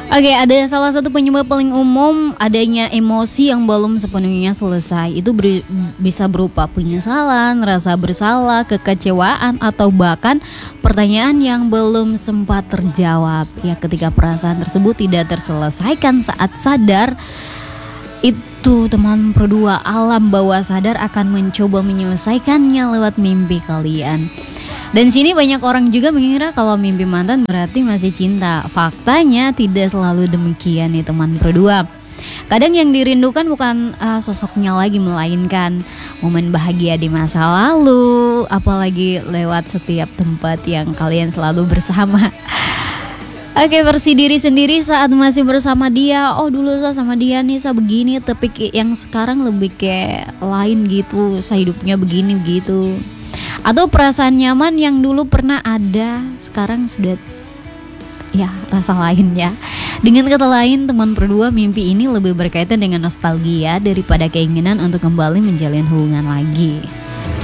Oke, ada salah satu penyebab paling umum adanya emosi yang belum sepenuhnya selesai. Itu bisa berupa penyesalan, rasa bersalah, kekecewaan, atau bahkan pertanyaan yang belum sempat terjawab. Ya, ketika perasaan tersebut tidak terselesaikan saat sadar, itu teman berdua alam bawah sadar akan mencoba menyelesaikannya lewat mimpi kalian. Dan sini banyak orang juga mengira kalau mimpi mantan berarti masih cinta. Faktanya tidak selalu demikian nih teman berdua. Kadang yang dirindukan bukan sosoknya lagi, melainkan momen bahagia di masa lalu, apalagi lewat setiap tempat yang kalian selalu bersama. Oke, versi diri sendiri saat masih bersama dia. Oh, dulu saya sama dia nih, saya begini, tapi yang sekarang lebih kayak lain gitu, saya hidupnya begini begitu. Atau perasaan nyaman yang dulu pernah ada, sekarang sudah ya rasa lain ya. Dengan kata lain, teman berdua, mimpi ini lebih berkaitan dengan nostalgia daripada keinginan untuk kembali menjalin hubungan lagi.